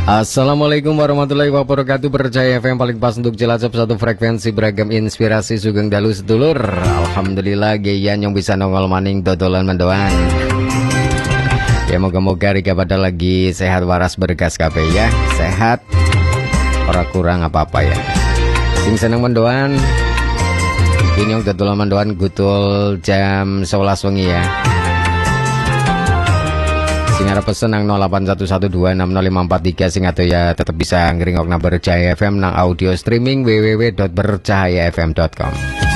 Assalamualaikum warahmatullahi wabarakatuh. Percaya FM paling pas untuk Cilacap, satu frekuensi beragam inspirasi sugeng dalu sedulur. Alhamdulillah geyan yang bisa nongol maning dodolan mendoan. Ya moga-moga Rika pada lagi sehat waras bergas kabeh ya. Sehat ora kurang apa-apa ya. Sing seneng mendoan ini yang dodolan mendoan gutul jam 11 wengi ya. Sing arep pesen nang 0811260543 sing atuh ya tetep bisa ngeringok nang Bercahaya FM nang audio streaming www.bercahayafm.com.